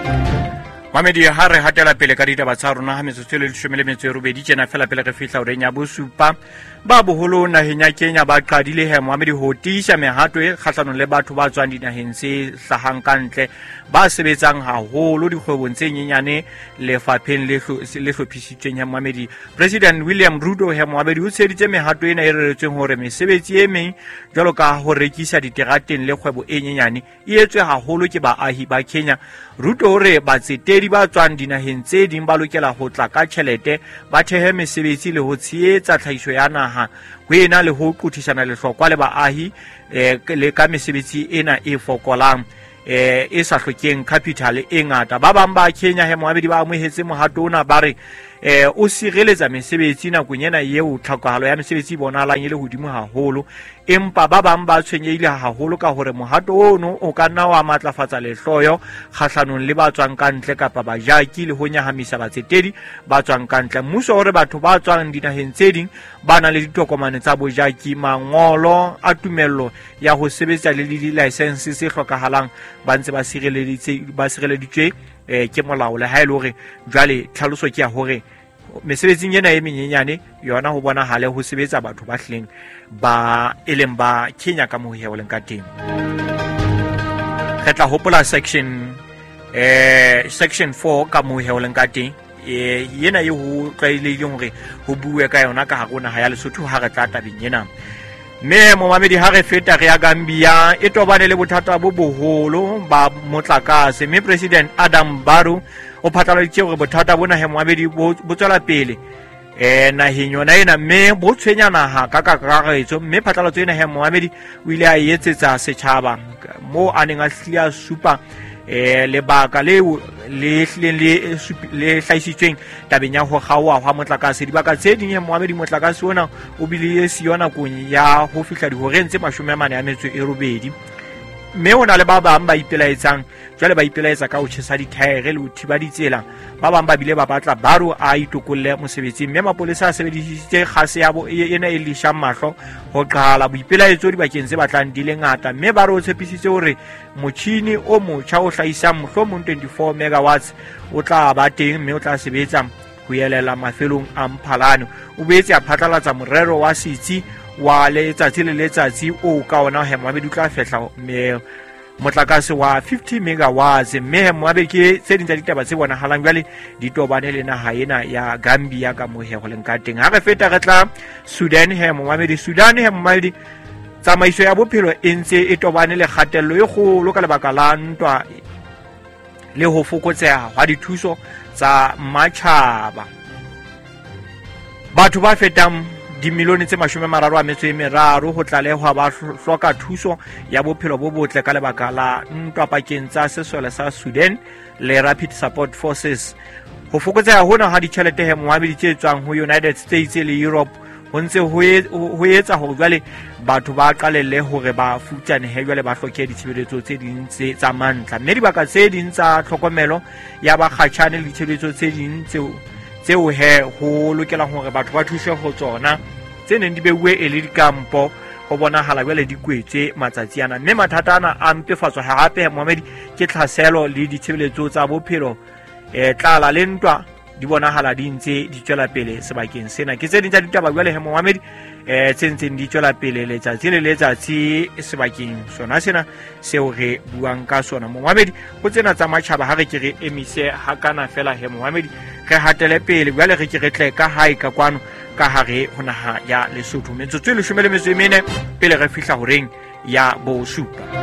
Mamedi ha re hatela pele ka ditaba tsa rona ha metsotso le 12 tjena fela pele re fihla oreng ya bosupa ba boholo naheng ya Kenya ba qadile Mohamedi ho tiisa mehato e kgahlanong le batho ba tswang dinaheng tse hlahang kantle ba sebetsang haholo dikgwebong tse nyenyane lefapheng le hlophisitsweng Mohamedi. President William Ruto Mohamedi o tsheditse mehato ena e reretsweng hore mesebetsi e meng jwalo ka ho rekisa diterateng le kgwebo e nyenyane e etswe haholo ke baahi ba Kenya. Ruto re batsetedi ba tswang dinaheng tse ding ba lokela ho tla ka tjhelete ba thehe mesebetsi le ho tshehetsa tlhahiso ya naha ho ena le ho qothisana lehlokwa le baahi le ka mesebetsi ena e fokolang e sa hlokeng capital e ngata. Ba bang ba Kenya Mohamedi ba amohetse mohato ona ba re o sireletsa mesebetsi nakong ena eo tlhokahalo ya mesebetsi bonahalang e le hodimo haholo, empa ba bang ba tshwenyehile haholo ka hore mohato ono o ka nna wa matlafatsa lehloyo kgahlanong le ba tswang kantle kapa bajaki le ho nyahamisa batsetedi ba tswang kantle. Mmuso hore batho ba tswang dinaheng tse ding ba na le ditokomane tsa bojaki, mangolo a tumello ya ho sebetsa le di-license tse hlokahalang ba ntse ba sireleditswe ke molao le ha ile hore jwale tlhaloso ke ya hore mesebetsing ena e menyenyane yona ho bona hale ho sebetsa batho ba hleng ba eleng ba Kenya ka moheho leng ka teng. Re tla hopola section 4 ka moheho leng ka teng yena e ho tlwaelehileng hore ho buwe ka yona ka harona ha ya Lesotho ha re tla tabeng ena. Me Mohamedi ha re feta re ya Gambia e tobane le bothata bo boholo ba motlakase. Me President Adam Barrow o phatlaladitse hore bothata bona Mohamedi bo tswela pele naheng yona ena mme bo tshwenya naha ka kakaretso. Mme phatlalatso ena Mohamedi o ile a etsetsa setjhaba mo a neng a hlia supa lebaka leo le hlahisitsweng tabeng ya ho kgaoha ha motlakase. Dibaka tse ding Mohamedi motlakase ona o bile siyo nakong ya ho fihla dihoreng tse 48. Mme ona le ba bang ba ipelaetsang jwale ba ipelaetsa ka ho tjhesa dithaere le ho thiba ditsela. Ba bang ba bile ba batla Barrow a itokolle mosebetsing. Mme mapolesa a sebedisitse kgase ya ena e leshang mahlo ho qala boipelaetso dibakeng tse batlang di le ngata. Mme Barrow o tshepisitse hore motjhini o motjha o hlahisang mohlomong 24 megawatts o tla ba teng mme o tla sebetsa ho yelela mafelong a Mphalane. O boetse a phatlalatsa morero wa setsi wa letsatsi le letsatsi o ka ona Mohamedi o tla fehla motlakase wa 50 megawatts. Mme Mohamedi ke tse ding tsa ditaba tse bonahalang jwale di tobane le naha ena ya Gambia ka moheho leng ka teng. Ha re feta re tla Sudan Mohamedi. Sudan Mohamedi tsamaiso ya bophelo e ntse e tobane le kgatello e kgolo ka lebaka la ntwa le ho fokotseha ha dithuso tsa matjhaba. Batho ba fetang dimilione tse 33 ho tlalehwa ba hloka thuso ya bophelo bo botle ka lebaka la ntwa pakeng tsa sesole sa Sudan le Rapid Support Forces. Ho fokotseha hona ha ditjhelete Mohamedi tse tswang ho United States le Europe ho ntse ho etsa hore jwale batho ba qalelle hore ba futsane jwale ba hloke ditshebeletso tse ding tsa mantla. Mme dibaka tse ding tsa tlhokomelo ya bakgatjhane le ditshebeletso tse ding tseo ho lokelang hore batho ba thuswe ho tsona tse neng di beuwe e le dikampo ho bonahala jwale di kwetswe matsatsi ana. Mme mathata ana a mpefatswa hape Mohamedi ke tlhaselo le ditshebeletso tsa bophelo tlala le ntwa di bonahala di ntse di tswela pele sebakeng sena. Ke tse ding tsa ditaba jwale Mohamedi tse ntseng di tswela pele letsatsi le letsatsi sebakeng sona sena seo re buang ka sona. Mohamedi ho tsena tsa matjhaba ha re ke re emise hakana fela Mohamedi re hatele pele jwale re ke re tle ka hae ka kwano ka hare ho naha ya Lesotho. Metsotso e 14 pele re fihla horeng ya bosupa.